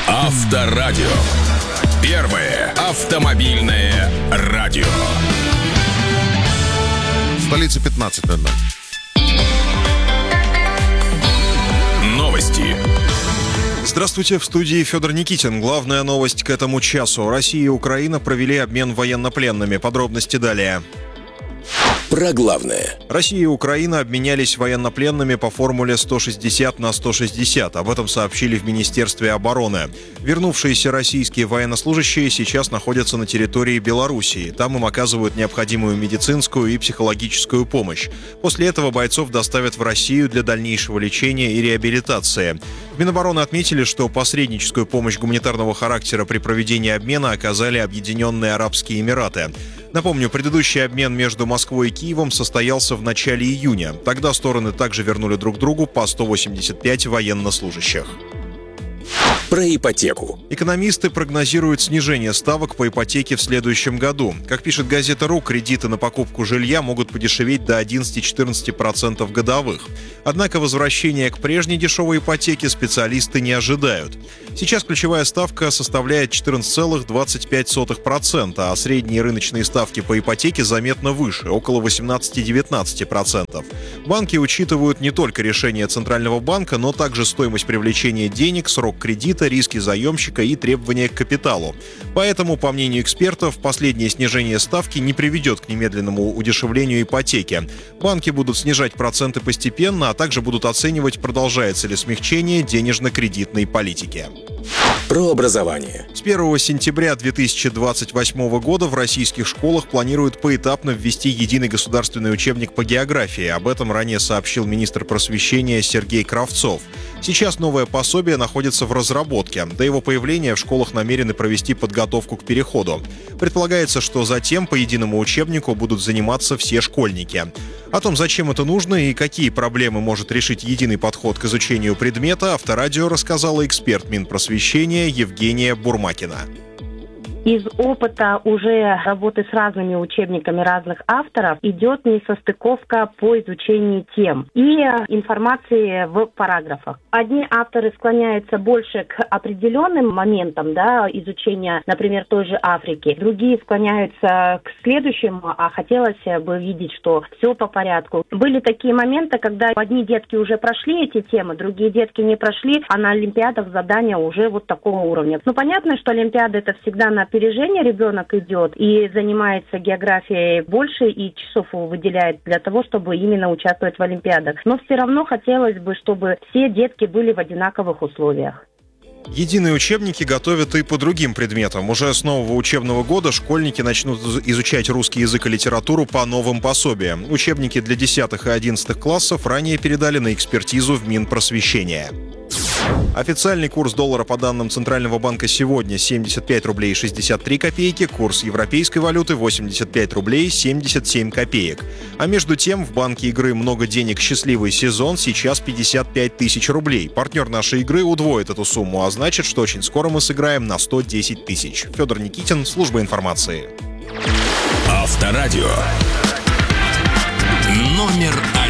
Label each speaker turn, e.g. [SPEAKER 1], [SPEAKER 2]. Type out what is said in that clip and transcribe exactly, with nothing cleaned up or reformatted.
[SPEAKER 1] Авторадио. Первое автомобильное радио.
[SPEAKER 2] В столице пятнадцать ноль ноль.
[SPEAKER 1] Новости.
[SPEAKER 3] Здравствуйте, в студии Федор Никитин. Главная новость к этому часу. Россия и Украина провели обмен военнопленными. Подробности далее.
[SPEAKER 1] Про главное.
[SPEAKER 3] Россия и Украина обменялись военнопленными по формуле сто шестьдесят на сто шестьдесят. Об этом сообщили в Министерстве обороны. Вернувшиеся российские военнослужащие сейчас находятся на территории Белоруссии. Там им оказывают необходимую медицинскую и психологическую помощь. После этого бойцов доставят в Россию для дальнейшего лечения и реабилитации. В Минобороны отметили, что посредническую помощь гуманитарного характера при проведении обмена оказали Объединенные Арабские Эмираты. Напомню, предыдущий обмен между Москвой и Киевом состоялся в начале июня. Тогда стороны также вернули друг другу по сто восемьдесят пять военнослужащих.
[SPEAKER 1] Про ипотеку.
[SPEAKER 3] Экономисты прогнозируют снижение ставок по ипотеке в следующем году. Как пишет газета РУ, кредиты на покупку жилья могут подешеветь до одиннадцать-четырнадцать процентов годовых. Однако возвращения к прежней дешевой ипотеке специалисты не ожидают. Сейчас ключевая ставка составляет четырнадцать целых двадцать пять сотых процента, а средние рыночные ставки по ипотеке заметно выше, около восемнадцать-девятнадцать процентов. Банки учитывают не только решение Центрального банка, но также стоимость привлечения денег, срок кредита, риски заемщика и требования к капиталу. Поэтому, по мнению экспертов, последнее снижение ставки не приведет к немедленному удешевлению ипотеки. Банки будут снижать проценты постепенно, а также будут оценивать, продолжается ли смягчение денежно-кредитной политики.
[SPEAKER 1] Про образование.
[SPEAKER 3] С первого сентября две тысячи двадцать восьмого года в российских школах планируют поэтапно ввести единый государственный учебник по географии. Об этом ранее сообщил министр просвещения Сергей Кравцов. Сейчас новое пособие находится в разработке. До его появления в школах намерены провести подготовку к переходу. Предполагается, что затем по единому учебнику будут заниматься все школьники. О том, зачем это нужно и какие проблемы может решить единый подход к изучению предмета, Авторадио рассказала эксперт Минпросвещения Евгения Бурмакина.
[SPEAKER 4] Из опыта уже работы с разными учебниками разных авторов идет несостыковка по изучению тем и информации в параграфах. Одни авторы склоняются больше к определенным моментам, да, изучения, например, той же Африки. Другие склоняются к следующему, а хотелось бы видеть, что все по порядку. Были такие моменты, когда одни детки уже прошли эти темы, другие детки не прошли, а на олимпиадах задания уже вот такого уровня. Ну, понятно, что олимпиада это всегда на опережение ребенок идет и занимается географией больше и часов выделяет для того, чтобы именно участвовать в олимпиадах. Но все равно хотелось бы, чтобы все детки были в одинаковых условиях.
[SPEAKER 3] Единые учебники готовят и по другим предметам. Уже с нового учебного года школьники начнут изучать русский язык и литературу по новым пособиям. Учебники для десятых и одиннадцатых классов ранее передали на экспертизу в Минпросвещения. Официальный курс доллара по данным Центрального банка сегодня семьдесят пять рублей шестьдесят три копейки, курс европейской валюты восемьдесят пять рублей семьдесят семь копеек. А между тем в банке игры «Много денег. Счастливый сезон» сейчас пятьдесят пять тысяч рублей. Партнер нашей игры удвоит эту сумму, а значит, что очень скоро мы сыграем на сто десять тысяч. Федор Никитин, служба информации.
[SPEAKER 1] Авторадио. Номер один.